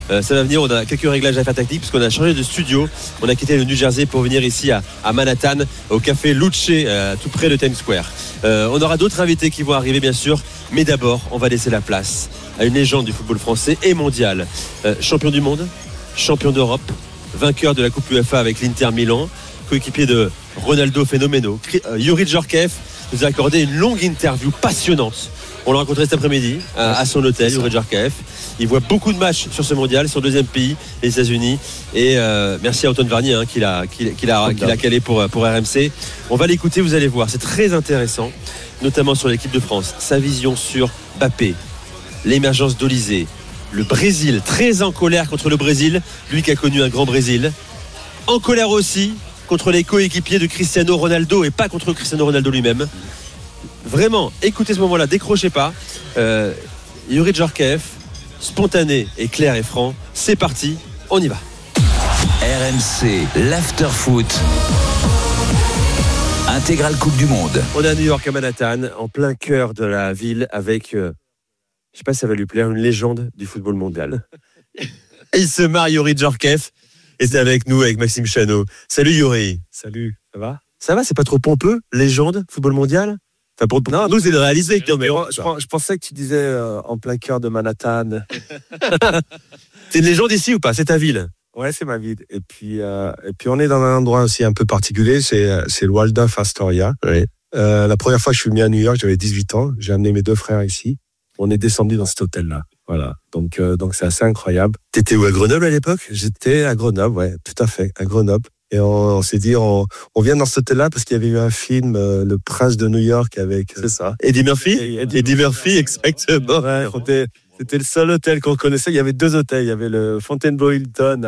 Ça va venir, on a quelques réglages à faire techniques puisqu'on a changé de studio. On a quitté le New Jersey pour venir ici à Manhattan, au café Luce, tout près de Times Square. On aura d'autres invités qui vont arriver bien sûr, mais d'abord on va laisser la place à une légende du football français et mondial. Champion du monde, champion d'Europe, vainqueur de la Coupe UEFA avec l'Inter Milan, coéquipier de Ronaldo phénoménal. Youri Djorkaeff nous a accordé une longue interview passionnante. On l'a rencontré cet après-midi à son hôtel, Youri Djorkaeff. Il voit beaucoup de matchs sur ce mondial, son deuxième pays, les États-Unis. Et merci à Antoine Varnier qui l'a calé pour RMC. On va l'écouter, vous allez voir, c'est très intéressant, notamment sur l'équipe de France. Sa vision sur Mbappé, l'émergence d'Olysée, le Brésil, très en colère contre le Brésil, lui qui a connu un grand Brésil. En colère aussi contre les coéquipiers de Cristiano Ronaldo et pas contre Cristiano Ronaldo lui-même. Vraiment, écoutez ce moment-là, décrochez pas. Youri Djorkaeff, spontané et clair et franc. C'est parti, on y va. RMC, l'after-foot. Intégrale Coupe du Monde. On est à New York, à Manhattan, en plein cœur de la ville, avec, je sais pas si ça va lui plaire, une légende du football mondial. Et il se marre, Youri Djorkaeff, et c'est avec nous, avec Maxime Chanot. Salut Youri. Salut, ça va ? Ça va, c'est pas trop pompeux, légende, football mondial ? Enfin, pour non, nous, c'est de réaliser. Je pensais que tu disais en plein cœur de Manhattan. T'es une légende ici ou pas ? C'est ta ville ? Ouais, c'est ma ville. Et puis on est dans un endroit aussi un peu particulier, c'est le Waldorf Astoria. Oui. La première fois que je suis venu à New York, j'avais 18 ans. J'ai amené mes 2 frères ici. On est descendu dans cet hôtel-là. Voilà. Donc c'est assez incroyable. T'étais où, à Grenoble à l'époque ? J'étais à Grenoble, ouais, tout à fait, à Grenoble. Et on s'est dit, on vient dans cet hôtel-là parce qu'il y avait eu un film, Le Prince de New York, avec... C'est ça. Eddie Murphy. Eddie Murphy, exactement. Ouais, c'était le seul hôtel qu'on connaissait. Il y avait 2 hôtels. Il y avait le Fontainebleau Hilton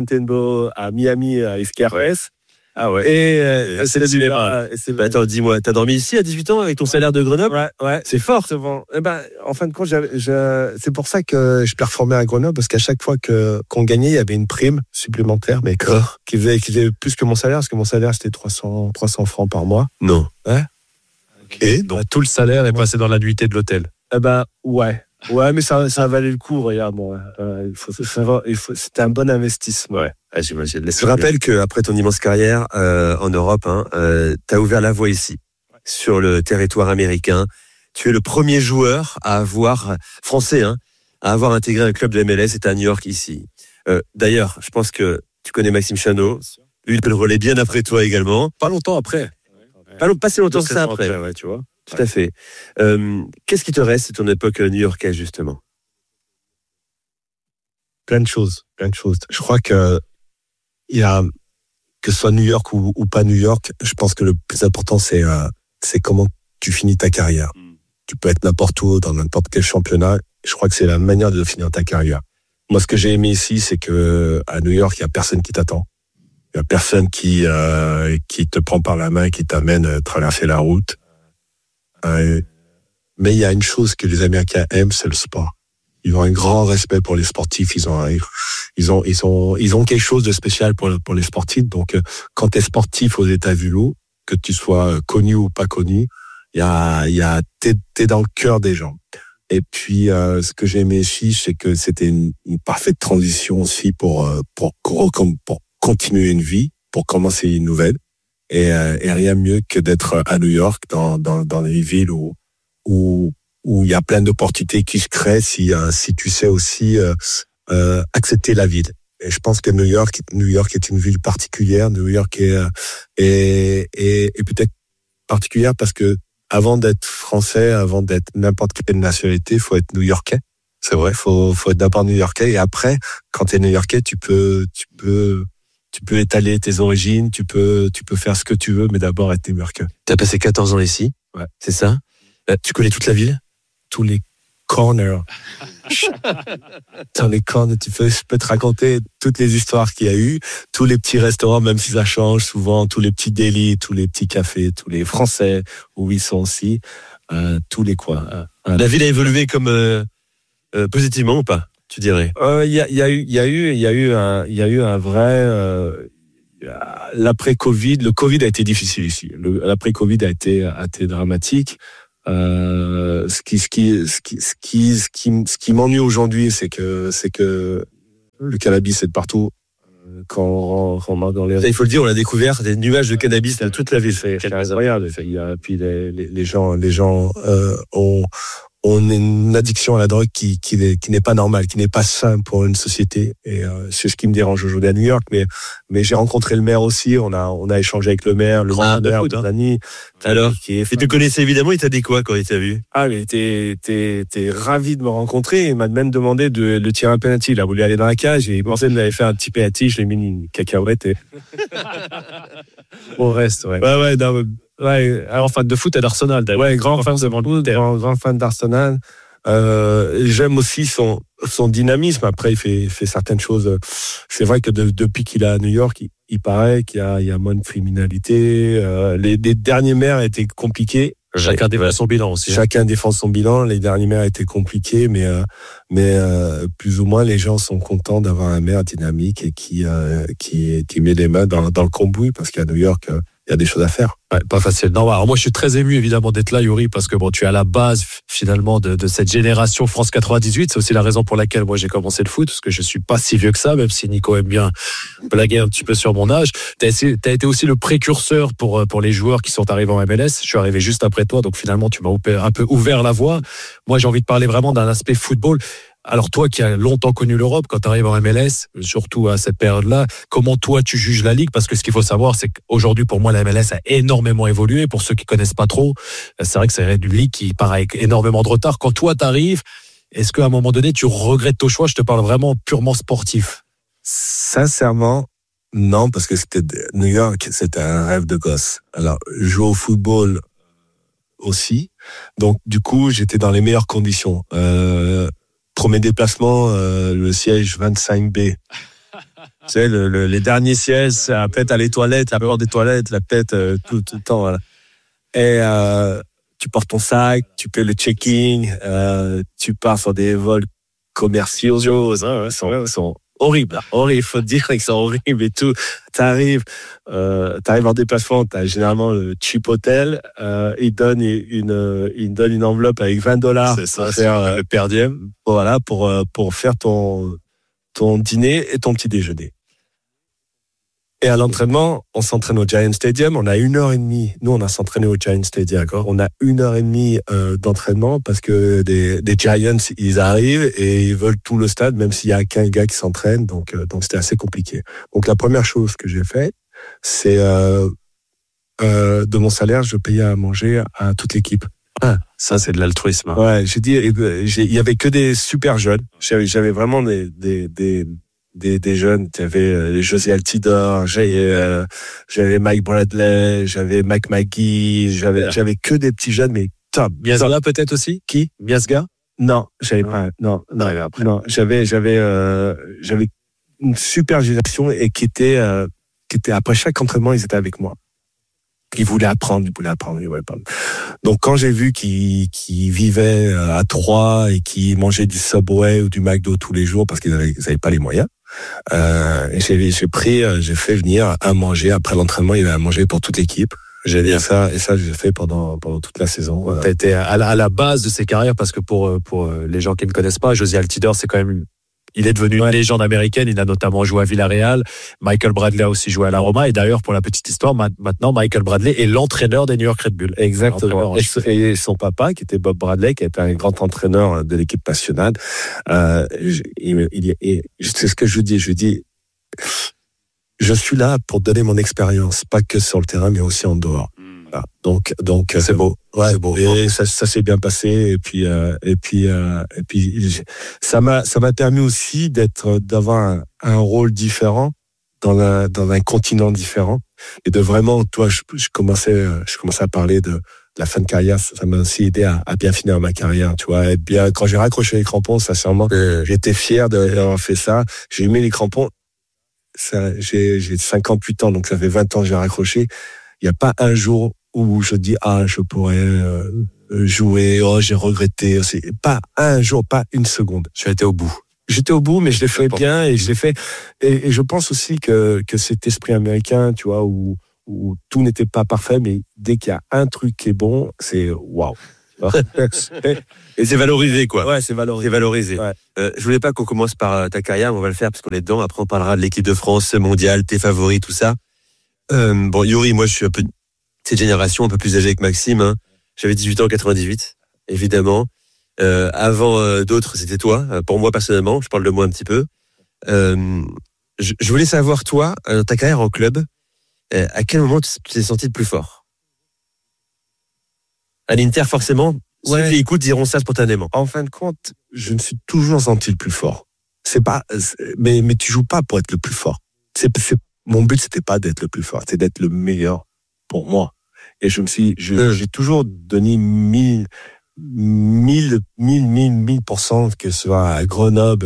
à Miami, à Iscarres. Ah ouais. Et c'est le cinéma. Attends, dis-moi, t'as dormi ici à 18 ans avec ton salaire de Grenoble ? Ouais. C'est fort. Bon. En fin de compte, c'est pour ça que je performais à Grenoble, parce qu'à chaque fois qu'on gagnait, il y avait une prime supplémentaire, mais qui faisait plus que mon salaire, parce que mon salaire c'était 300 francs par mois. Non. Ouais. Ok. Donc tout le salaire est passé dans la nuitée de l'hôtel. Ouais. Ouais, mais ça valait le coup, regarde. Bon, c'était un bon investissement. Ouais. Ah, j'imagine. Je rappelle qu'après ton immense carrière en Europe, tu as ouvert la voie ici, sur le territoire américain. Tu es le premier joueur français, à avoir intégré un club de MLS. C'était à New York ici. D'ailleurs, je pense que tu connais Maxime Chanot. Lui, il peut le relais bien après toi également. Pas longtemps après. Pas si longtemps que ça après. Ouais, tu vois. Tout à fait. Qu'est-ce qui te reste de ton époque new-yorkaise, justement ? Plein de choses. Je crois que ce soit New York ou pas New York, je pense que le plus important, c'est comment tu finis ta carrière. Tu peux être n'importe où, dans n'importe quel championnat. Je crois que c'est la manière de finir ta carrière. Moi, ce que j'ai aimé ici, c'est que à New York, il y a personne qui t'attend. Il y a personne qui te prend par la main et qui t'amène à traverser la route. Mais il y a une chose que les Américains aiment, c'est le sport. Ils ont un grand respect pour les sportifs. Ils ont quelque chose de spécial pour les sportifs. Donc, quand t'es sportif aux États-Unis, que tu sois connu ou pas connu, t'es dans le cœur des gens. Et puis, ce que j'ai aimé ici, c'est que c'était une parfaite transition aussi pour continuer une vie, pour commencer une nouvelle. Et rien mieux que d'être à New York, dans les villes où il y a plein d'opportunités qui se créent si tu sais aussi accepter la ville. Et je pense que New York est une ville particulière. New York est peut-être particulière parce que avant d'être français, avant d'être n'importe quelle nationalité, faut être new-yorkais. C'est vrai, faut être d'abord new-yorkais. Et après, quand t'es new-yorkais, tu peux étaler tes origines, tu peux faire ce que tu veux, mais d'abord être new-yorkais. Tu as passé 14 ans ici, ouais. C'est ça ? Tu connais toute la ville ? Tous les corners. Dans les corners, je peux te raconter toutes les histoires qu'il y a eu, tous les petits restaurants, même si ça change souvent, tous les petits délis, tous les petits cafés, tous les Français où ils sont aussi, tous les coins. La ville a évolué comme positivement ou pas, tu dirais ? Il y a eu un vrai l'après-Covid. Le Covid a été difficile ici. L'après-Covid a été dramatique. Ce qui m'ennuie aujourd'hui, c'est que Le cannabis, c'est de partout. Quand on marche dans les... Il faut le dire, on l'a découvert, des nuages de cannabis dans toute la ville. Regarde, puis les gens ont une addiction à la drogue qui n'est pas normale, qui n'est pas sain pour une société. Et c'est ce qui me dérange aujourd'hui à New York. Mais j'ai rencontré le maire aussi. On a échangé avec le maire, le maire de Dani. Alors, et tu connaissais évidemment, il t'a dit quoi quand il t'a vu? Ah, il était ravi de me rencontrer. Il m'a même demandé de tirer un penalty. Il a voulu aller dans la cage et il pensait qu'il avait fait un petit penalty. Je l'ai mis une cacahuète et au reste, ouais. Ouais, non, ouais, alors fan de foot et d'Arsenal. Ouais, grand fan de foot, grand fan d'Arsenal. J'aime aussi son dynamisme. Après, il fait certaines choses. C'est vrai que depuis qu'il est à New York, il paraît qu'il y a moins de criminalité. Les derniers maires étaient compliqués. Chacun défend son bilan aussi. Chacun défend son bilan. Les derniers maires étaient compliqués, mais plus ou moins les gens sont contents d'avoir un maire dynamique et qui met les mains dans le cambouis, parce qu'à New York, il y a des choses à faire. Ouais, pas facile. Non, alors moi je suis très ému évidemment d'être là, Yuri, parce que bon, tu es à la base finalement de cette génération France 98. C'est aussi la raison pour laquelle moi j'ai commencé le foot, parce que je suis pas si vieux que ça, même si Nico aime bien blaguer un petit peu sur mon âge. T'as été aussi le précurseur pour les joueurs qui sont arrivés en MLS. Je suis arrivé juste après toi, donc finalement tu m'as un peu ouvert la voie. Moi j'ai envie de parler vraiment d'un aspect football. Alors toi qui as longtemps connu l'Europe, quand tu arrives en MLS, surtout à cette période-là, comment toi tu juges la Ligue? Parce que ce qu'il faut savoir, c'est qu'aujourd'hui pour moi la MLS a énormément évolué. Pour ceux qui connaissent pas trop, c'est vrai que c'est une Ligue qui part avec énormément de retard. Quand toi t'arrives, est-ce qu'à un moment donné tu regrettes ton choix? Je te parle vraiment purement sportif. Sincèrement, non, parce que New York, c'était un rêve de gosse. Alors, jouer au football aussi. Donc, du coup, j'étais dans les meilleures conditions. Premier déplacement, le siège 25B. Tu sais, les derniers sièges, ça pète à les toilettes, la porte des toilettes, la pète tout le temps. Voilà. Et tu portes ton sac, tu fais le checking, tu pars sur des vols commerciaux, hein, sont horribles. Horribles, faut dire qu'ils sont horribles et tout. T'arrives en déplacement, t'as généralement le cheap hotel, ils donnent une enveloppe avec $20. C'est ça, faire le per diem. Voilà, pour faire ton dîner et ton petit déjeuner. Et à l'entraînement, on s'entraîne au Giant Stadium. On a 1h30. Nous, on a s'entraîné au Giant Stadium. D'accord. On a 1h30 d'entraînement parce que des Giants, ils arrivent et ils veulent tout le stade, même s'il y a qu'un gars qui s'entraîne. Donc c'était assez compliqué. Donc la première chose que j'ai faite, c'est de mon salaire, je payais à manger à toute l'équipe. Ah, ça c'est de l'altruisme. Ouais, j'ai dit, il y avait que des super jeunes. J'avais vraiment des jeunes. Tu avais José Altidore, j'avais Mike Bradley, j'avais Mike McGee, j'avais que des petits jeunes, mais top. Miasga peut-être aussi? Qui? Miasga? Non, j'avais pas. Non. Après. Non, j'avais une super génération et qui était après chaque entraînement, ils étaient avec moi. Ils voulaient apprendre. Donc, quand j'ai vu qu'ils vivaient à Troyes et qu'ils mangeaient du Subway ou du McDo tous les jours parce qu'ils avaient pas les moyens, j'ai fait venir à manger après l'entraînement. Il y avait à manger pour toute l'équipe. J'ai dit ça, et ça, j'ai fait pendant toute la saison. T'as été à la base de ses carrières, parce que pour les gens qui ne connaissent pas, José Altidore, c'est quand même il est devenu une légende américaine. Il a notamment joué à Villarreal. Michael Bradley a aussi joué à la Roma. Et d'ailleurs, pour la petite histoire, maintenant, Michael Bradley est l'entreneur des New York Red Bull. Exactement. Et son papa, qui était Bob Bradley, qui était un grand entraîneur de l'équipe nationale, c'est ce que je lui dis. Je lui dis, je suis là pour donner mon expérience, pas que sur le terrain, mais aussi en dehors. Voilà. Donc c'est beau. Ouais, c'est beau. Et ça s'est bien passé. Et puis ça m'a permis aussi d'avoir un rôle différent dans un continent différent, et de vraiment, toi, je commençais à parler de la fin de carrière. Ça m'a aussi aidé à bien finir ma carrière, tu vois. Et bien, quand j'ai raccroché les crampons, sincèrement, j'étais fier d'avoir fait ça. J'ai mis les crampons. J'ai 58 ans, donc ça fait 20 ans que j'ai raccroché. Il n'y a pas un jour où je dis je pourrais jouer, j'ai regretté. C'est pas un jour, pas une seconde. Tu as été au bout. J'étais au bout, mais je l'ai fait bien, et je l'ai fait. Et je pense aussi que cet esprit américain, tu vois, où tout n'était pas parfait, mais dès qu'il y a un truc qui est bon, c'est waouh. Et c'est valorisé, quoi. Ouais, c'est valorisé. C'est valorisé. Ouais. Je voulais pas qu'on commence par ta carrière, mais on va le faire parce qu'on est dedans. Après, on parlera de l'équipe de France, mondiale, tes favoris, tout ça. Bon, Youri, moi, je suis un peu de cette génération, un peu plus âgé que Maxime. Hein. J'avais 18 ans en 98, évidemment. Avant d'autres, c'était toi. Pour moi, personnellement, je parle de moi un petit peu. Je voulais savoir, toi, dans ta carrière en club, à quel moment tu t'es senti le plus fort? À l'Inter, forcément, ceux qui écoutent diront ça spontanément. En fin de compte, je me suis toujours senti le plus fort. Mais tu joues pas pour être le plus fort. Mon but, c'était pas d'être le plus fort, c'était d'être le meilleur pour moi. Et j'ai toujours donné 1000%, que ce soit à Grenoble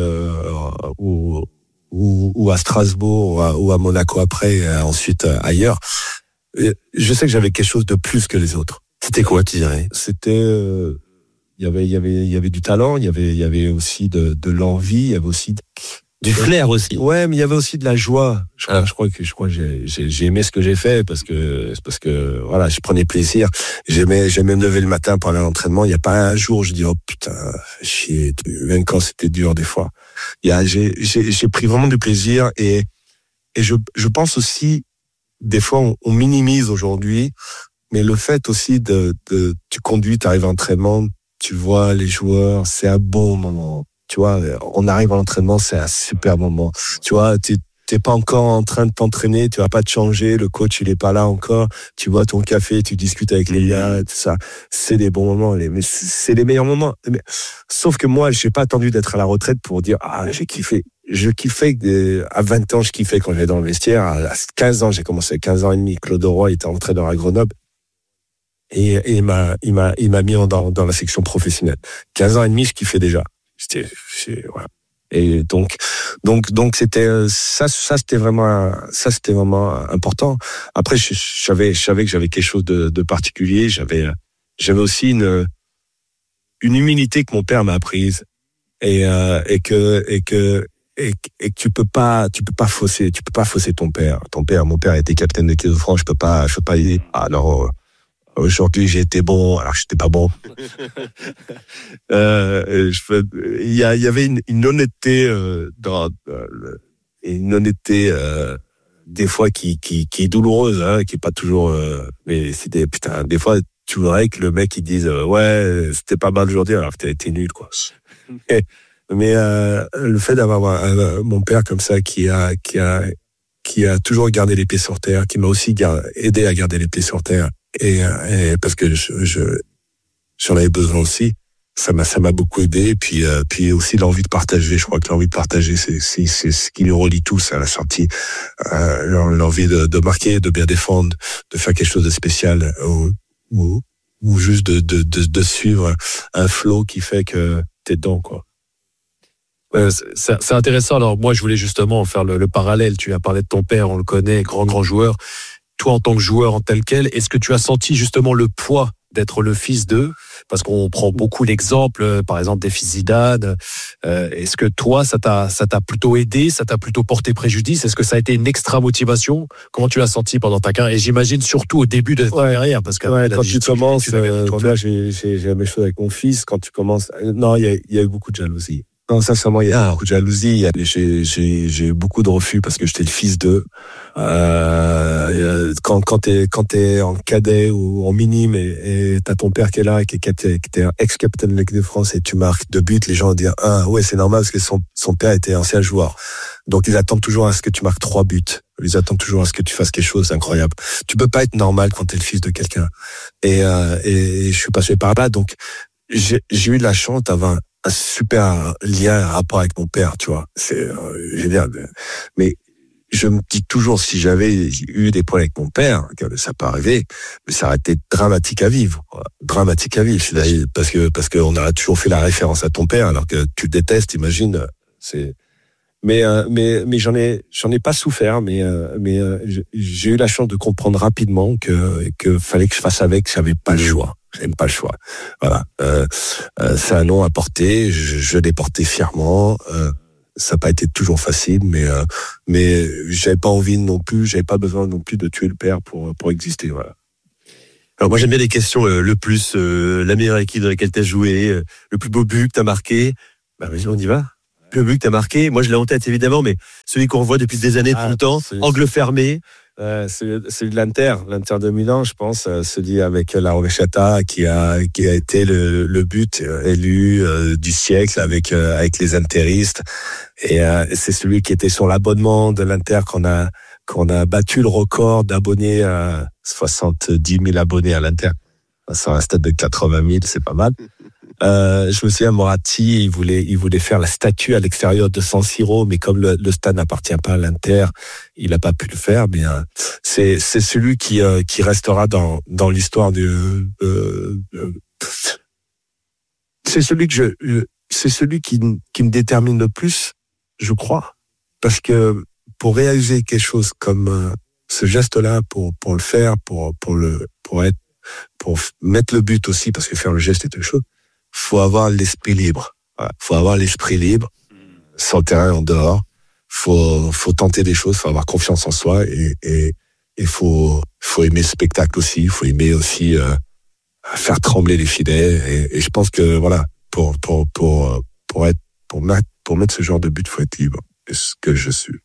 ou à Strasbourg ou à Monaco après, ensuite ailleurs. Je sais que j'avais quelque chose de plus que les autres. C'était quoi, tu dirais? C'était, il y avait du talent, il y avait aussi de l'envie, il y avait aussi du flair aussi. Ouais, mais il y avait aussi de la joie. Je crois que j'ai aimé ce que j'ai fait parce que voilà, je prenais plaisir. J'aimais me lever le matin pour aller à l'entraînement. Il y a pas un jour où je dis oh putain, chier, même quand c'était dur des fois. J'ai pris vraiment du plaisir et je pense aussi des fois on minimise aujourd'hui, mais le fait aussi tu conduis, tu arrives à l'entraînement, tu vois les joueurs, c'est un bon moment. Tu vois, on arrive à l'entraînement, c'est un super moment. Tu vois, t'es pas encore en train de t'entraîner, tu vas pas te changer, le coach il est pas là encore, tu bois ton café, tu discutes avec les gars, tout ça. C'est des bons moments, mais c'est les meilleurs moments. Sauf que moi, j'ai pas attendu d'être à la retraite pour dire j'ai kiffé. Je kiffais à 20 ans, je kiffais quand j'étais dans le vestiaire. À 15 ans, j'ai commencé à 15 ans et demi. Claude Roy était entraîneur à Grenoble. Et il m'a mis dans la section professionnelle. 15 ans et demi, je kiffais déjà. Voilà. Et donc c'était c'était vraiment important. Après je savais que j'avais quelque chose de particulier. J'avais aussi une humilité que mon père m'a apprise et que tu peux pas fausser ton père. Mon père était capitaine de l'équipe de France. Je peux pas dire non. Aujourd'hui, j'ai été bon, alors que j'étais pas bon. Il y avait une honnêteté une honnêteté des fois qui est douloureuse, hein, qui est pas toujours. Mais c'était putain. Des fois, tu voudrais que le mec il dise ouais, c'était pas mal aujourd'hui, alors que t'as été nul, quoi. Mais le fait d'avoir mon père comme ça qui a toujours gardé les pieds sur terre, qui m'a aussi aidé à garder les pieds sur terre. Et parce que j'en avais besoin aussi, ça m'a beaucoup aidé. Et puis aussi l'envie de partager. Je crois que l'envie de partager, c'est ce qui nous relie tous à la sortie. L'envie de marquer, de bien défendre, de faire quelque chose de spécial, ou juste de suivre un flow qui fait que t'es dedans, quoi. C'est intéressant. Alors moi, je voulais justement faire le parallèle. Tu as parlé de ton père, on le connaît, grand joueur. Toi, en tant que joueur en tel quel, est-ce que tu as senti justement le poids d'être le fils d'eux? Parce qu'on prend beaucoup l'exemple, par exemple, des fils Zidane. Est-ce que toi, ça t'a plutôt aidé, ça t'a plutôt porté préjudice? Est-ce que ça a été une extra motivation? Comment tu l'as senti pendant ta carrière? Et j'imagine surtout au début de ta carrière, parce que quand tu commences, j'ai la même chose avec mon fils. Quand tu commences, non, il y a eu beaucoup de jalousie. Non, sincèrement, il y a beaucoup de jalousie. J'ai eu beaucoup de refus parce que j'étais le fils d'eux. Quand t'es en cadet ou en minime et t'as ton père qui est là, qui était un ex-capitaine de l'équipe de France et tu marques 2 buts, les gens vont dire ouais, c'est normal parce que son père était ancien joueur. Donc ils attendent toujours à ce que tu marques 3 buts. Ils attendent toujours à ce que tu fasses quelque chose d'incroyable. Tu peux pas être normal quand t'es le fils de quelqu'un. Et je suis passé par là, donc j'ai eu de la chance d'avoir un super lien, un rapport avec mon père, tu vois. C'est génial. Mais je me dis toujours, si j'avais eu des problèmes avec mon père, que ça peut arriver, mais ça aurait été dramatique à vivre. Dramatique à vivre. Parce que on a toujours fait la référence à ton père, alors que tu le détestes, imagine. Mais j'en ai pas souffert, mais j'ai eu la chance de comprendre rapidement que fallait que je fasse avec, j'avais pas le choix. J'aime pas le choix. Voilà. C'est un nom à porter. Je l'ai porté fièrement. Ça n'a pas été toujours facile, mais j'avais pas envie non plus. J'avais pas besoin non plus de tuer le père pour exister. Voilà. Alors moi j'aime bien les questions le plus, la meilleure équipe dans laquelle tu as joué, le plus beau but que tu as marqué. Bah vas-y, on y va. Le but que tu as marqué, moi je l'ai en tête évidemment, mais celui qu'on voit depuis des années tout le temps, angle fermé. C'est de l'Inter de Milan, je pense, celui avec la Rovesciata qui a été le but élu du siècle avec les interistes, et c'est celui qui était sur l'abonnement de l'Inter qu'on a battu le record d'abonnés, 70 000 abonnés à l'Inter sur un stade de 80 000, c'est pas mal. Je me souviens, Moratti, il voulait faire la statue à l'extérieur de San Siro, mais comme le stade n'appartient pas à l'Inter, il n'a pas pu le faire. Mais c'est celui qui restera dans l'histoire c'est celui c'est celui qui me détermine le plus, je crois, parce que pour réaliser quelque chose comme ce geste-là, pour le faire, pour mettre le but aussi, parce que faire le geste est une chose. Faut avoir l'esprit libre. Voilà. Faut avoir l'esprit libre sur le terrain, en dehors. Faut tenter des choses, faut avoir confiance en soi, et faut aimer le spectacle aussi. Faut aimer aussi faire trembler les filets. Et je pense que voilà, pour mettre ce genre de but, faut être libre. C'est ce que je suis.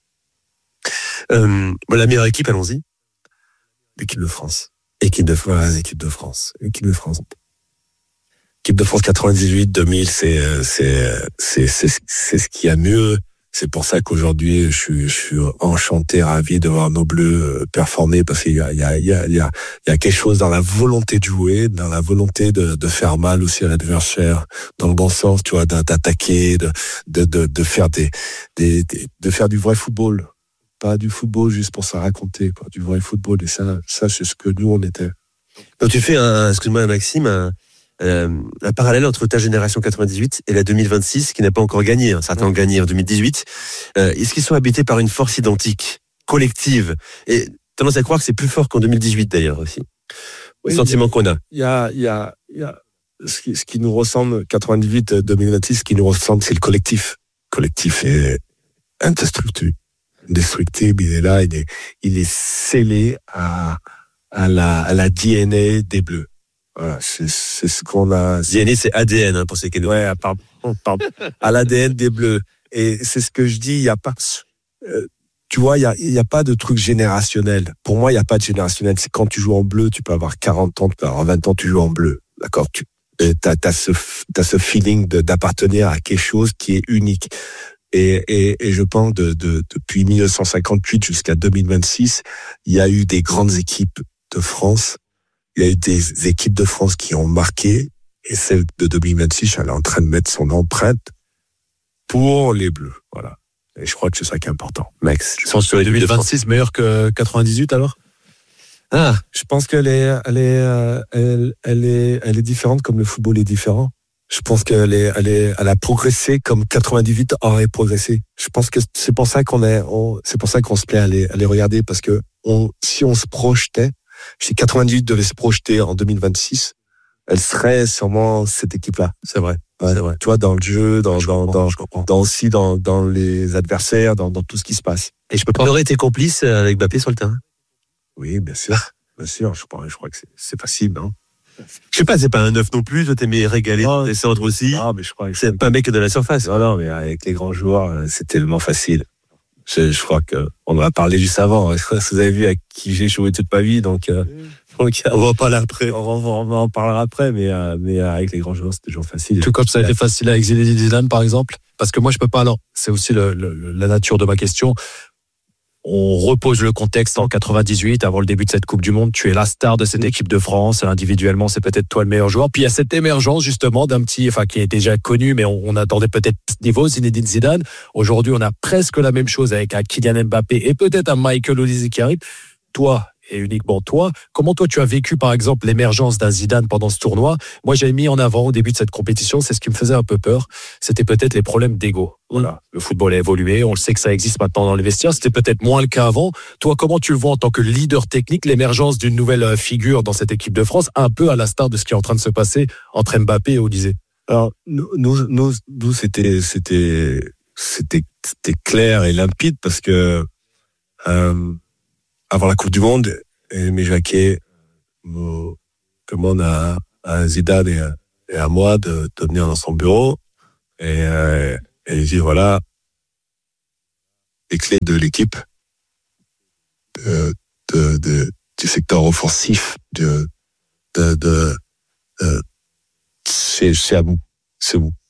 La meilleure équipe, allons-y. L'équipe de France. L'équipe de France. L'équipe de France 98, 2000, c'est ce qu'il y a mieux. C'est pour ça qu'aujourd'hui, je suis enchanté, ravi de voir nos Bleus performer, parce qu'il y a quelque chose dans la volonté de jouer, dans la volonté de faire mal aussi à l'adversaire, dans le bon sens, tu vois, d'attaquer, de faire de faire du vrai football. Pas du football juste pour ça raconter, quoi. Du vrai football. Et ça, c'est ce que nous, on était. Donc tu fais excuse-moi Maxime, un parallèle entre ta génération 98 et la 2026 qui n'a pas encore gagné. Certains ont gagné en 2018. Est-ce qu'ils sont habités par une force identique, collective, et tendance à croire que c'est plus fort qu'en 2018 d'ailleurs aussi. Oui, le sentiment qu'on a. Il y a ce qui nous ressemble 98, 2026, ce qui nous ressemble, c'est le collectif. Le collectif est indestructible. Il est là, il est scellé à la DNA des Bleus. Voilà, c'est ce qu'on a. DNA, c'est ADN, pour ceux qui nous. Ouais, pardon. À l'ADN des Bleus. Et c'est ce que je dis, il y a pas, tu vois, il y a pas de truc générationnel. Pour moi, il y a pas de générationnel. C'est quand tu joues en bleu, tu peux avoir 40 ans, tu peux avoir 20 ans, tu joues en bleu. D'accord? T'as ce feeling d'appartenir à quelque chose qui est unique. Et je pense depuis 1958 jusqu'à 2026, il y a eu des grandes équipes de France. Il y a eu des équipes de France qui ont marqué, et celle de 2026, elle est en train de mettre son empreinte pour les Bleus. Voilà. Et je crois que c'est ça qui est important. Max, tu penses que 2026 meilleur que 98 alors? Je pense qu'elle est différente, comme le football est différent. Je pense qu'elle a progressé comme 98 aurait progressé. Je pense que c'est pour ça c'est pour ça qu'on se plaît à les regarder, parce que si on se projetait, si 98 devait se projeter en 2026, elle serait sûrement cette équipe-là. C'est vrai. Ouais, c'est vrai. Tu vois, dans le jeu, dans les adversaires, dans tout ce qui se passe. Et je peux pas. T'aurais été complice avec Mbappé sur le terrain? Oui, bien sûr. Bien sûr. Je crois que c'est facile, hein. Je sais pas, c'est pas un neuf non plus. Toi, t'aimais régaler les centres aussi. Ah, mais je crois. C'est pas un mec de la surface. Non, mais avec les grands joueurs, c'est tellement facile. Je crois on en a parlé juste avant. Vous avez vu avec qui j'ai joué toute ma vie, donc on va en parler après. On en parlera après, mais avec les grands joueurs, c'est toujours facile. Tout comme ça a été facile avec Zinedine Zidane, par exemple. Parce que moi, je peux pas. Alors, c'est aussi la nature de ma question. On repose le contexte en 98, avant le début de cette Coupe du Monde. Tu es la star de cette équipe de France. Individuellement, c'est peut-être toi le meilleur joueur. Puis il y a cette émergence, justement, d'un petit, qui est déjà connu, mais on attendait peut-être ce niveau, Zinedine Zidane. Aujourd'hui, on a presque la même chose avec un Kylian Mbappé et peut-être un Michael Olise qui arrive. Toi, et uniquement toi, comment toi tu as vécu par exemple l'émergence d'un Zidane pendant ce tournoi? Moi j'avais mis en avant au début de cette compétition, c'est ce qui me faisait un peu peur, c'était peut-être les problèmes d'ego. Voilà, le football a évolué, on le sait que ça existe maintenant dans les vestiaires, c'était peut-être moins le cas avant. Toi, comment tu le vois en tant que leader technique, l'émergence d'une nouvelle figure dans cette équipe de France, un peu à la star de ce qui est en train de se passer entre Mbappé et Olise? Alors nous c'était clair et limpide, parce que avant la Coupe du Monde, Aimé Jacquet demande à Zidane et à moi de venir dans son bureau et il dit voilà les clés de l'équipe du secteur offensif c'est à vous, c'est vous.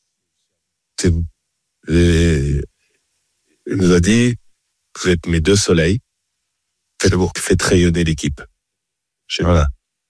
Il nous a dit vous êtes mes deux soleils, faites rayonner l'équipe. Voilà.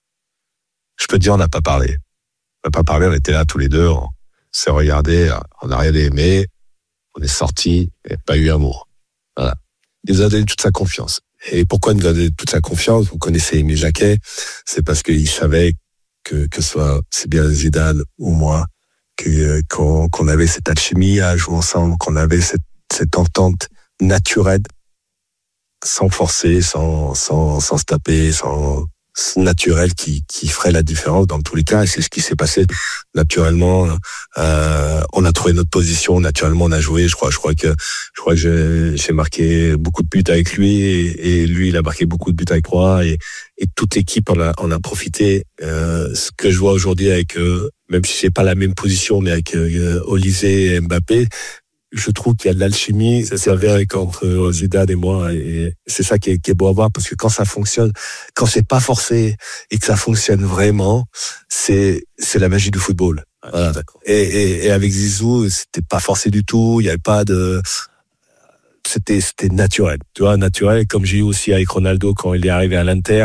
Je peux te dire, on n'a pas parlé. On était là tous les deux, on s'est regardé, on n'a rien aimé, on est sortis, il n'y a pas eu un mot. Voilà. Il nous a donné toute sa confiance. Et pourquoi il nous a donné toute sa confiance? Vous connaissez Émile Jacquet, c'est parce qu'il savait que soit c'est bien Zidane ou moi, qu'on avait cette alchimie à jouer ensemble, qu'on avait cette entente naturelle, sans forcer, sans se taper, naturel qui ferait la différence dans tous les cas, et c'est ce qui s'est passé naturellement. On a trouvé notre position, naturellement on a joué. Je crois que j'ai marqué beaucoup de buts avec lui et lui il a marqué beaucoup de buts avec moi et toute l'équipe en a profité. Ce que je vois aujourd'hui avec même si c'est pas la même position, mais avec Olise et Mbappé, je trouve qu'il y a de l'alchimie, c'est vrai, entre Zidane et moi, et c'est ça qui est beau à voir, parce que quand ça fonctionne, quand c'est pas forcé et que ça fonctionne vraiment, c'est la magie du football. Ouais, voilà. Et avec Zizou, c'était pas forcé du tout, il y avait pas de, c'était naturel, tu vois, naturel, comme j'ai eu aussi avec Ronaldo quand il est arrivé à l'Inter.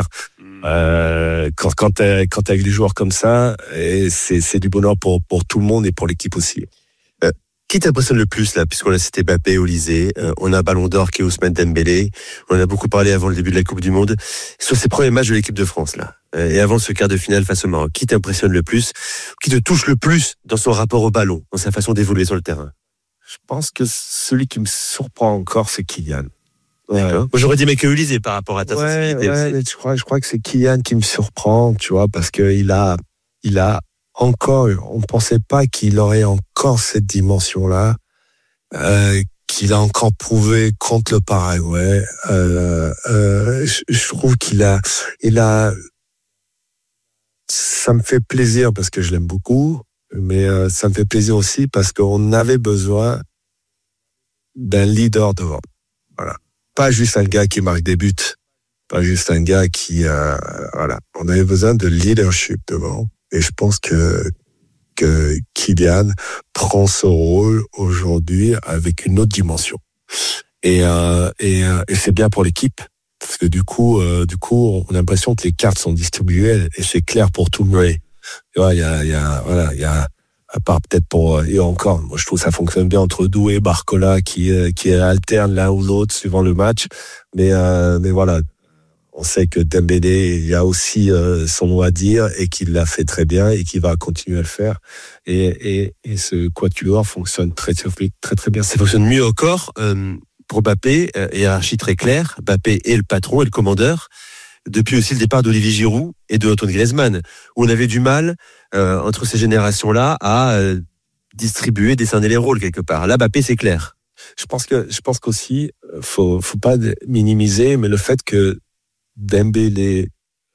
Quand t'es avec des joueurs comme ça, et c'est du bonheur pour tout le monde et pour l'équipe aussi. Qui t'impressionne le plus là, puisqu'on a cité Mbappé, Olise, on a un Ballon d'Or qui est Ousmane Dembélé, on en a beaucoup parlé avant le début de la Coupe du Monde, sur ces premiers matchs de l'équipe de France là, et avant ce quart de finale face au Maroc, qui t'impressionne le plus, qui te touche le plus dans son rapport au ballon, dans sa façon d'évoluer sur le terrain? Je pense que celui qui me surprend encore, c'est Kylian. Ouais. Moi, j'aurais dit Michael Olise par rapport à ta sensibilité. Mais je crois que c'est Kylian qui me surprend, tu vois, parce que il a encore, on ne pensait pas qu'il aurait encore cette dimension-là, qu'il a encore prouvé contre le Paraguay. Je trouve qu'il a, ça me fait plaisir parce que je l'aime beaucoup, mais ça me fait plaisir aussi parce qu'on avait besoin d'un leader devant. Voilà. Pas juste un gars qui marque des buts, pas juste un gars qui, voilà. On avait besoin de leadership devant. Et je pense que Kylian prend ce rôle aujourd'hui avec une autre dimension. Et c'est bien pour l'équipe. Parce que du coup, on a l'impression que les cartes sont distribuées et c'est clair pour tout le monde. Tu vois, il y a, à part peut-être et encore, moi je trouve que ça fonctionne bien entre Doué et Barcola qui alternent l'un ou l'autre suivant le match. Mais voilà. On sait que Dembélé, il y a aussi son mot à dire et qu'il l'a fait très bien et qu'il va continuer à le faire. Et ce quatuor fonctionne très bien. Ça fonctionne mieux encore pour Mbappé, hiérarchie très claire. Mbappé est le patron et le commandeur. Depuis aussi le départ d'Olivier Giroud et de Antoine Griezmann, où on avait du mal entre ces générations-là à distribuer, décerner les rôles quelque part. Là, Mbappé, c'est clair. Je pense qu'aussi, faut pas minimiser, mais le fait que Dembélé,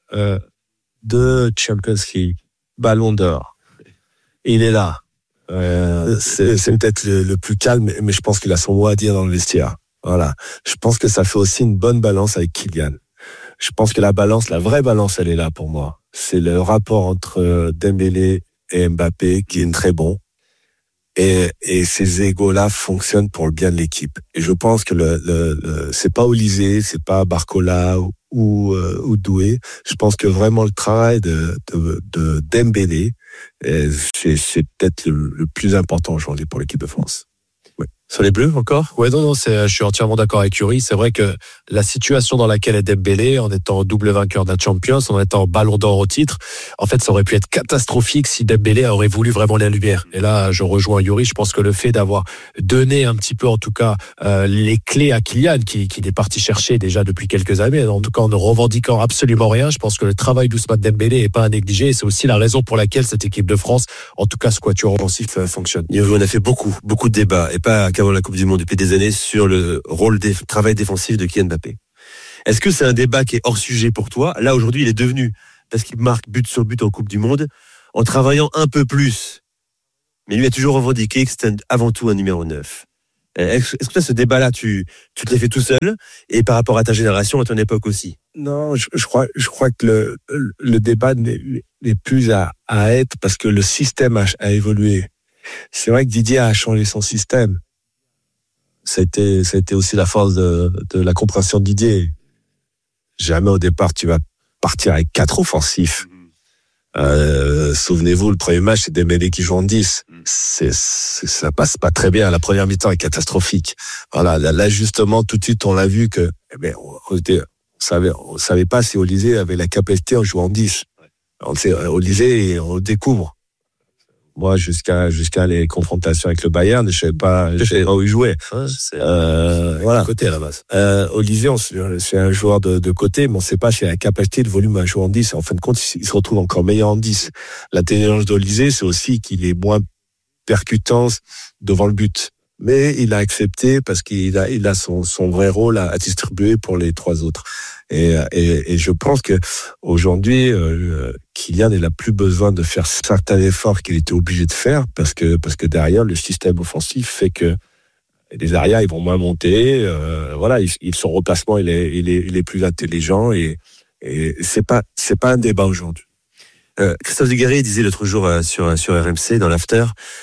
2 Champions League, Ballon d'Or, il est là. C'est peut-être le plus calme, mais je pense qu'il a son mot à dire dans le vestiaire. Voilà. Je pense que ça fait aussi une bonne balance avec Kylian. Je pense que la vraie balance, elle est là pour moi. C'est le rapport entre Dembélé et Mbappé qui est très bon. Et ces égos-là fonctionnent pour le bien de l'équipe. Et je pense que c'est pas Olise, c'est pas Barcola ou Doué. Je pense que vraiment le travail de Dembélé, c'est peut-être le plus important aujourd'hui pour l'équipe de France. Ouais. Sur les Bleus encore? Ouais, non, je suis entièrement d'accord avec Yuri. C'est vrai que la situation dans laquelle est Dembélé, en étant double vainqueur d'un Champions, en étant Ballon d'Or au titre, en fait, ça aurait pu être catastrophique si Dembélé aurait voulu vraiment la lumière. Et là, je rejoins Yuri. Je pense que le fait d'avoir donné un petit peu, en tout cas, les clés à Kylian, qui est parti chercher déjà depuis quelques années, en tout cas en ne revendiquant absolument rien, je pense que le travail d'Ousmane Dembélé est pas à négliger. Et c'est aussi la raison pour laquelle cette équipe de France, en tout cas, ce quatuor offensif fonctionne. On a fait beaucoup de débats, et pas qu'avant la Coupe du Monde depuis des années, sur le travail défensif de Kylian Mbappé. Est-ce que c'est un débat qui est hors sujet pour toi? Là, aujourd'hui, il est devenu parce qu'il marque but sur but en Coupe du Monde, en travaillant un peu plus. Mais lui a toujours revendiqué que c'était avant tout un numéro 9. Est-ce que toi, ce débat-là, tu te l'as fait tout seul, et par rapport à ta génération, à ton époque aussi? Non, je crois que le débat n'est plus à être, parce que le système a évolué. C'est vrai que Didier a changé son système. Ça a été aussi la force de la compréhension de Didier. Jamais au départ tu vas partir avec 4 offensifs. Souvenez-vous, le premier match, c'est Dembélé qui joue en 10. Ça passe pas très bien. La première mi-temps est catastrophique. Voilà, l'ajustement, tout de suite, on l'a vu que, on savait pas si Olysée avait la capacité à jouer en 10. On sait, Olysée, on le découvre. Moi, jusqu'à les confrontations avec le Bayern, je savais pas où il jouait. Voilà. Côté à la base. Olysée, c'est un joueur de côté, mais on sait pas s'il a la capacité de volume à jouer en 10. En fin de compte, il se retrouve encore meilleur en 10. L'intelligence d'Olysée, c'est aussi qu'il est moins percutant devant le but. Mais il a accepté parce qu'il a son vrai rôle à distribuer pour les 3 autres. Et je pense que aujourd'hui, Kylian n'a plus besoin de faire certains efforts qu'il était obligé de faire parce que derrière le système offensif fait que les arrières ils vont moins monter. Voilà, son replacement il est plus intelligent et c'est pas un débat aujourd'hui. Christophe Dugarry disait l'autre jour sur RMC dans l'after,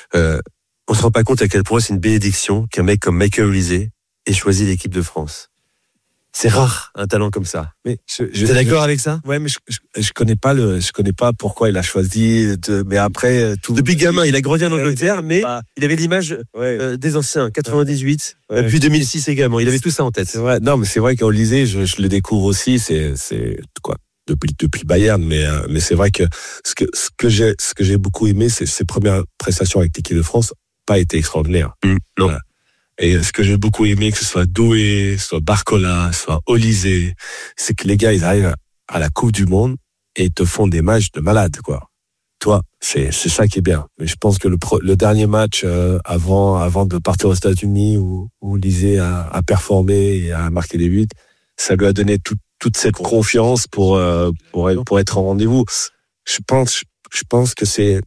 on se rend pas compte à quel point c'est une bénédiction qu'un mec comme Michael Olysée ait choisi l'équipe de France. C'est rare, un talent comme ça. Mais t'es d'accord avec ça? Ouais, mais je connais pas pourquoi il a choisi mais après, depuis gamin, il a grandi en Angleterre, mais il avait l'image, des anciens, 98, puis 2006 également. Il avait tout ça en tête. C'est vrai. Non, mais c'est vrai qu'Olysée, je le découvre aussi, c'est quoi? Depuis Bayern, mais c'est vrai que ce que j'ai beaucoup aimé, c'est ses premières prestations avec l'équipe de France, pas été extraordinaires. Non. Voilà. Et ce que j'ai beaucoup aimé, que ce soit Doué, soit Barcola, soit Olysée, c'est que les gars, ils arrivent à la Coupe du Monde et ils te font des matchs de malade, quoi. Toi, c'est ça qui est bien. Mais je pense que le dernier match avant de partir aux États-Unis où Olysée a performé et a marqué des buts, ça lui a donné toute cette confiance pour être en rendez-vous. Je pense que c'est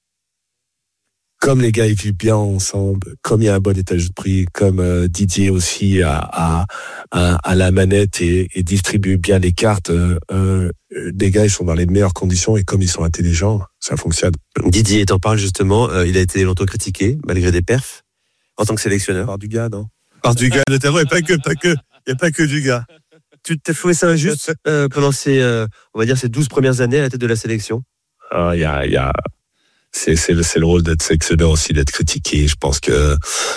comme les gars ils vivent bien ensemble, comme il y a un bon état d'esprit, comme Didier aussi à la manette et distribue bien les cartes, les gars ils sont dans les meilleures conditions et comme ils sont intelligents, ça fonctionne. Didier t'en parle justement, il a été longtemps critiqué malgré des perfs en tant que sélectionneur. Par Dugas, non? Par Dugas notamment, et pas que, il y a pas que Dugas. Tu t'as trouvé ça injuste pendant on va dire ces 12 premières années à la tête de la sélection? C'est le rôle d'être sélectionneur aussi, d'être critiqué. Je pense que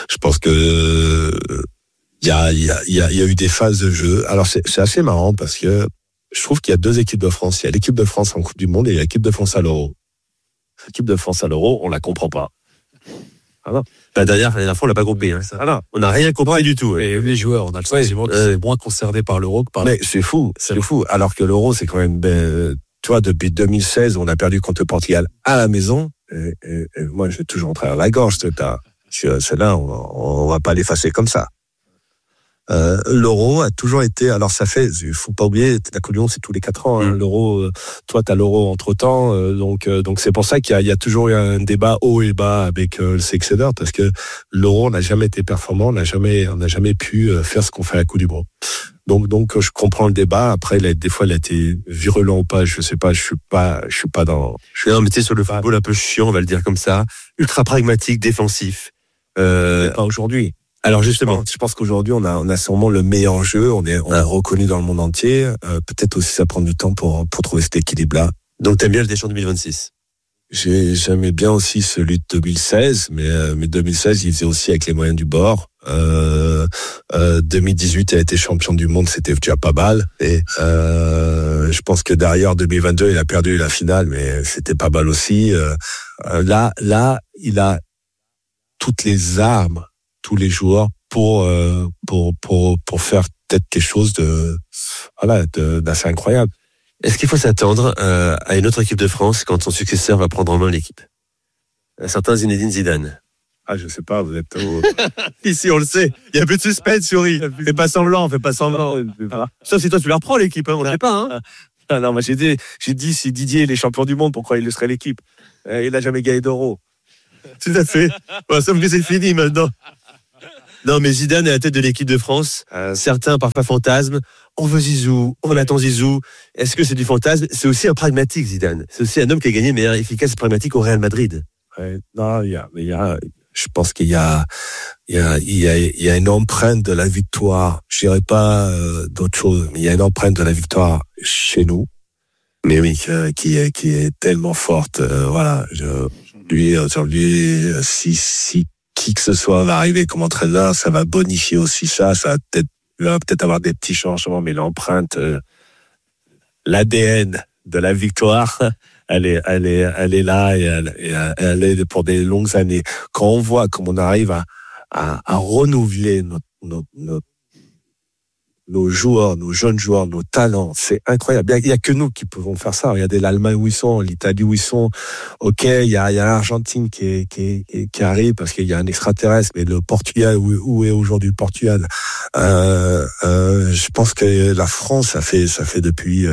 il y a eu des phases de jeu. Alors c'est assez marrant parce que je trouve qu'il y a 2 équipes de France. Il y a l'équipe de France en Coupe du Monde et il y a l'équipe de France à l'Euro. L'équipe de France à l'Euro, on la comprend pas. Ah non. La dernière fois, on l'a pas compris. Hein. Ah non, on n'a rien compris du tout. Et les joueurs, on a le sentiment qu'ils sont moins concernés par l'Euro que par. Mais c'est fou. Alors que l'Euro, c'est quand même, tu vois, depuis 2016, on a perdu contre le Portugal à la maison. Et moi, je vais toujours en travers la gorge. Celle-là, on va pas l'effacer comme ça. L'Euro a toujours été. Alors ça fait, il faut pas oublier, la Coupe du Monde c'est tous les 4 ans. Hein, l'Euro, toi t'as l'Euro entre temps, donc c'est pour ça qu'il y a toujours eu un débat haut et bas avec le sélectionneur parce que l'Euro n'a jamais été performant, on n'a jamais pu faire ce qu'on fait à la Coupe du Monde. Donc je comprends le débat. Après, des fois, il a été virulent ou pas. Je sais pas. Je suis pas dans. Non, mais tu sais, sur le football un peu chiant, on va le dire comme ça, ultra pragmatique, défensif. Pas aujourd'hui. Alors justement, je pense qu'aujourd'hui on a sûrement le meilleur jeu. On est reconnu dans le monde entier. Peut-être aussi ça prend du temps pour trouver cet équilibre-là. Donc t'aimes bien le Deschamps 2026? J'aimais bien aussi celui de 2016, mais 2016 il faisait aussi avec les moyens du bord. 2018 il a été champion du monde, c'était déjà pas mal. Et je pense que derrière 2022 il a perdu la finale, mais c'était pas mal aussi. Là il a toutes les armes, tous les joueurs pour faire peut-être quelque chose d'assez incroyable. Est-ce qu'il faut s'attendre à une autre équipe de France quand son successeur va prendre en main l'équipe? Un certain Zinedine Zidane. Ah, je sais pas, vous êtes... Ici, on le sait. Il y a plus de suspense, Yuri. Fais pas semblant. Ah. Sauf si toi, tu la reprends, l'équipe. On ne sait pas. Hein. Non, moi j'ai dit si Didier il est champion du monde, pourquoi il le serait l'équipe? Il n'a jamais gagné d'Euro. Tout à fait. Bon, sauf que c'est fini maintenant. Non, mais Zidane est à la tête de l'équipe de France. Certains parfois fantasment. On veut Zizou, on attend Zizou. Est-ce que c'est du fantasme? C'est aussi un pragmatique, Zidane. C'est aussi un homme qui a gagné meilleur efficace et pragmatique au Real Madrid. Ouais, non, je pense qu'il y a une empreinte de la victoire. Je dirais pas d'autre chose, mais il y a une empreinte de la victoire chez nous. Mais oui, qui est tellement forte. Voilà, aujourd'hui, si qui que ce soit va arriver comme entraîneur, ça va bonifier aussi ça. Ça va peut-être avoir des petits changements, mais l'empreinte, l'ADN de la victoire, elle est là et elle est pour des longues années. Quand on voit comme on arrive à renouveler nos joueurs, nos jeunes joueurs, nos talents, c'est incroyable. Il y a que nous qui pouvons faire ça. Regardez l'Allemagne où ils sont, l'Italie où ils sont. Ok, il y a l'Argentine qui arrive parce qu'il y a un extraterrestre, mais le Portugal, où est aujourd'hui le Portugal? Je pense que la France, ça fait depuis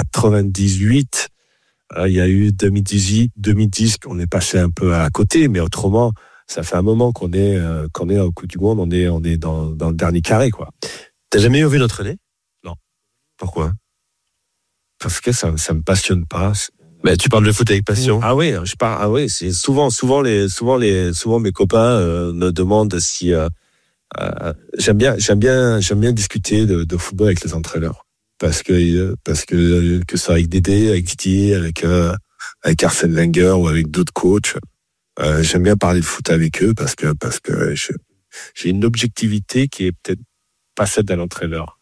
98. Il y a eu 2010 qu'on est passé un peu à côté, mais autrement, ça fait un moment qu'on est au Coupe du Monde, on est dans le dernier carré, quoi. T'as jamais vu notre nez? Non. Pourquoi? Parce que ça me passionne pas. Mais tu parles de foot avec passion. Ah oui, c'est souvent mes copains me demandent si j'aime bien discuter de football avec les entraîneurs parce que ce soit avec Dédé, avec Didier, avec Arsène Wenger ou avec d'autres coachs, j'aime bien parler de foot avec eux parce que j'ai une objectivité qui est peut-être pas celle d'un entraîneur.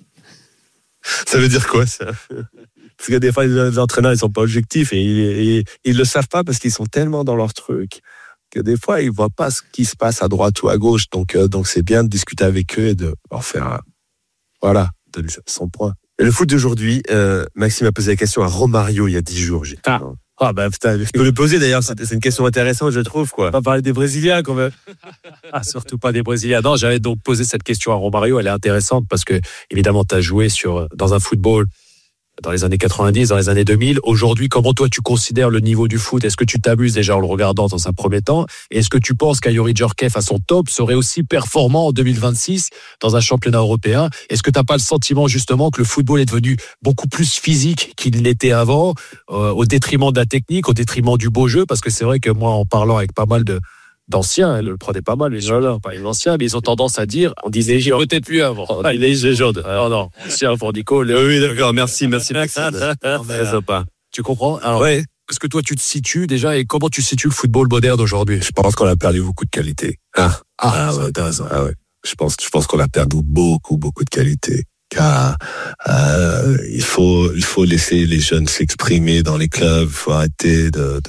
Ça veut dire quoi, ça? Parce que des fois, les entraîneurs, ils sont pas objectifs et ils le savent pas parce qu'ils sont tellement dans leur truc que des fois, ils voient pas ce qui se passe à droite ou à gauche. Donc c'est bien de discuter avec eux et de leur faire, de son point. Et le foot d'aujourd'hui, Maxime a posé la question à Romario il y a 10 jours. Putain. Je peux le poser d'ailleurs, c'est une question intéressante, je trouve, quoi. On va parler des Brésiliens quand même. Surtout pas des Brésiliens. Non, j'avais donc posé cette question à Romario, elle est intéressante parce que, évidemment, tu as joué dans un football dans les années 90, dans les années 2000. Aujourd'hui, comment toi tu considères le niveau du foot? Est-ce que tu t'amuses déjà en le regardant dans un premier temps? Et est-ce que tu penses qu'Ayouri Djorkaeff à son top serait aussi performant en 2026 dans un championnat européen? Est-ce que tu n'as pas le sentiment justement que le football est devenu beaucoup plus physique qu'il l'était avant, au détriment de la technique, au détriment du beau jeu? Parce que c'est vrai que moi, en parlant avec pas mal d'anciens, le prenaient pas mal les gens, pas les anciens, mais ils ont tendance à dire, on disait peut-être plus avant. Il est jaune. Non, ancien Fordico. Oui, d'accord, merci Maxime. Pas. Tu comprends? Alors, ouais. Est-ce que toi tu te situes déjà et comment tu situes le football moderne d'aujourd'hui? Je pense qu'on a perdu beaucoup de qualité. Ouais, t'as raison. Ouais. Je pense qu'on a perdu beaucoup de qualité. Car il faut laisser les jeunes s'exprimer dans les clubs. Il faut arrêter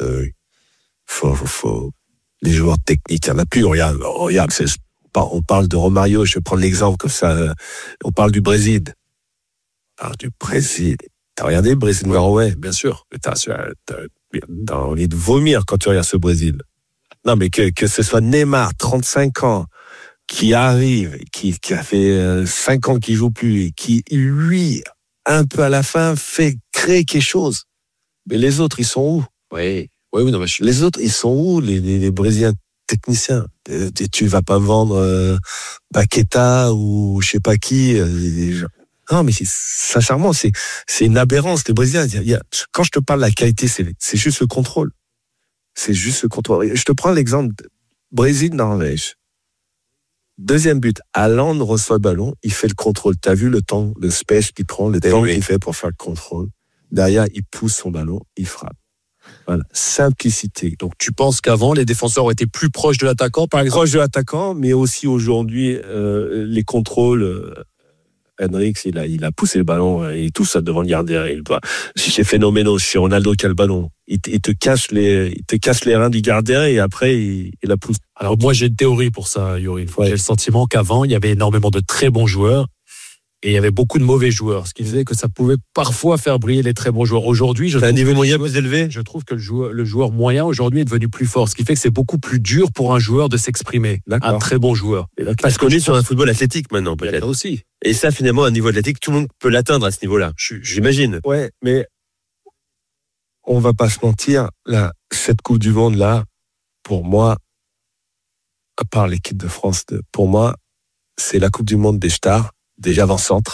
faut les joueurs techniques, il n'y en a plus. Regarde, on parle de Romario, je vais prendre l'exemple comme ça. On parle du Brésil. T'as regardé le Brésil? Ouais, bien sûr. T'as envie de vomir quand tu regardes ce Brésil. Non, mais que ce soit Neymar, 35 ans, qui arrive, qui a fait 5 ans qu'il joue plus, et qui, lui, un peu à la fin, fait créer quelque chose. Mais les autres, ils sont où? Oui, non, Les autres, ils sont où, les Brésiliens techniciens? Tu vas pas vendre Paqueta ou je sais pas qui. Non, mais sincèrement, c'est une aberrance, les Brésiliens. Quand je te parle de la qualité, c'est juste le contrôle. C'est juste le contrôle. Je te prends l'exemple Brésil-Norvège. Deuxième but, Haaland reçoit le ballon, il fait le contrôle. T'as vu le temps, le space qu'il prend, le temps qu'il fait pour faire le contrôle. Derrière, il pousse son ballon, il frappe. Voilà, simplicité. Donc tu penses qu'avant les défenseurs étaient plus proches de l'attaquant, par exemple? Proches de l'attaquant, mais aussi aujourd'hui les contrôles. Henrix, il a poussé le ballon et tout ça devant le gardien. Si c'est phénoménal, si Ronaldo qui a le ballon, il te casse les reins du gardien et après il la pousse. Alors moi j'ai une théorie pour ça, Yuri. J'ai le sentiment qu'avant il y avait énormément de très bons joueurs. et il y avait beaucoup de mauvais joueurs, ce qui faisait que ça pouvait parfois faire briller les très bons joueurs. Aujourd'hui, C'est un niveau moyen plus élevé. je trouve que le joueur moyen aujourd'hui est devenu plus fort, ce qui fait que c'est beaucoup plus dur pour un joueur de s'exprimer, D'accord. un très bon joueur. Parce qu'on est sur un football athlétique maintenant, Il y a peut-être. ça aussi. Et ça, finalement, un niveau athlétique, tout le monde peut l'atteindre à ce niveau-là. J'imagine. Ouais, mais on va pas se mentir, là, cette Coupe du Monde là, pour moi, à part l'équipe de France, pour moi, c'est la Coupe du Monde des stars, des avant-centres.